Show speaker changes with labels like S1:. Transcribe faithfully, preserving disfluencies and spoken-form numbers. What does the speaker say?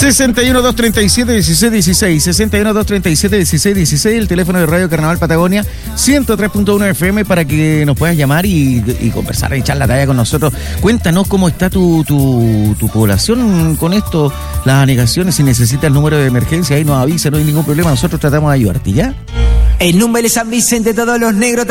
S1: sesenta y uno, doscientos treinta y siete, dieciséis dieciséis, sesenta y uno, doscientos treinta y siete, dieciséis dieciséis, el teléfono de Radio Carnaval Patagonia, ciento tres punto uno F M, para que nos puedas llamar y, y conversar, y echar la talla con nosotros. Cuéntanos cómo está tu, tu, tu población con esto, las anegaciones. Si necesitas el número de emergencia, ahí nos avisa, no hay ningún problema, nosotros tratamos de ayudarte, ¿ya?
S2: El número de San Vicente, todos los negros